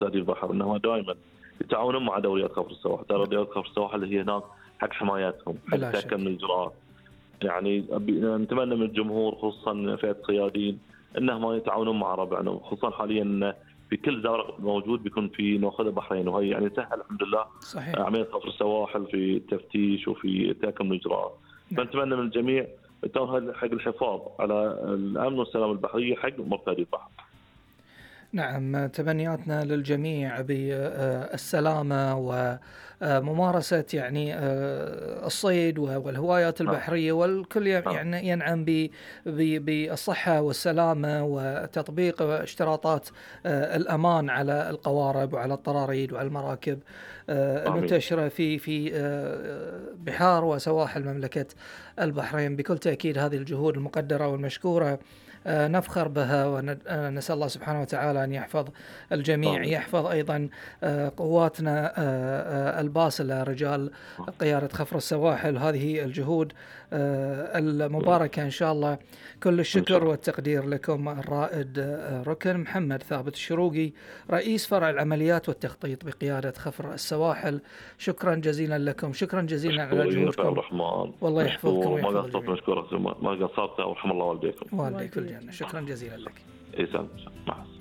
نادي البحر انهم دائما يتعاونون مع دوريات خفر السواحل. ترى دوريات خفر السواحل هي هناك حق حمايتهم، حق بلا شك. تهكم من الإجراءات. يعني نتمنى من الجمهور خصوصا فئة الصيادين انهم يتعاونون مع ربعنا، خصوصا حاليا في كل زارق موجود بيكون في ناخذ بحرين، وهي يعني سهل الحمد لله صحيح. عمليه خفر السواحل في التفتيش وفي تهكم الاجراءات. فنتمنى من الجميع التوجه حق الحفاظ على الامن والسلام البحريه حق مرتادي البحر. نعم، تمنياتنا للجميع بالسلامة وممارسة يعني الصيد والهوايات البحرية، والكل يعني ينعم بالصحة والسلامة وتطبيق اشتراطات الأمان على القوارب وعلى الطراريد وعلى المراكب المنتشرة في بحار وسواحل مملكة البحرين. بكل تأكيد هذه الجهود المقدرة والمشكورة نفخر بها، ونسأل الله سبحانه وتعالى أن يحفظ الجميع. يحفظ أيضا قواتنا الباسلة، رجال قيادة خفر السواحل. هذه الجهود المباركة إن شاء الله. كل الشكر والتقدير لكم الرائد ركن محمد ثابت الشروقي، رئيس فرع العمليات والتخطيط بقيادة خفر السواحل. شكرا جزيلا لكم، شكرا جزيلا على جهودكم. والله يحفظكم ويحفظ الجميع. ما قصرت ورحم الله والديكم. والديك الجنة. شكرا جزيلا لك. مع